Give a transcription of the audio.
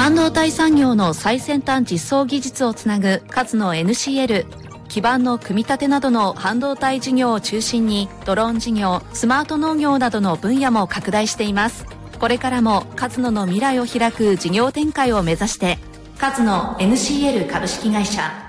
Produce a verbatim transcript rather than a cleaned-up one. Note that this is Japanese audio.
半導体産業の最先端実装技術をつなぐ勝野 エヌシーエル、基板の組み立てなどの半導体事業を中心にドローン事業、スマート農業などの分野も拡大しています。これからも勝野の未来を開く事業展開を目指して、勝野 エヌシーエル 株式会社